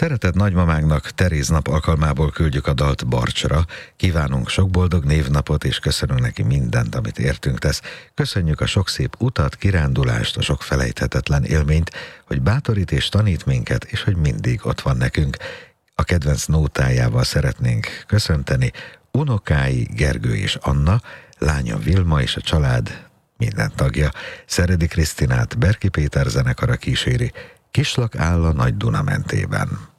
Szeretett nagymamánknak Teréznap alkalmából küldjük a dalt Barcsra. Kívánunk sok boldog névnapot, és köszönünk neki mindent, amit értünk tesz. Köszönjük a sok szép utat, kirándulást, a sok felejthetetlen élményt, hogy bátorít és tanít minket, és hogy mindig ott van nekünk. A kedvenc nótájával szeretnénk köszönteni unokái Gergő és Anna, lánya Vilma és a család minden tagja. Szeredi Krisztinát Berki Péter zenekara kíséri, Kislak áll a Nagy Duna mentében.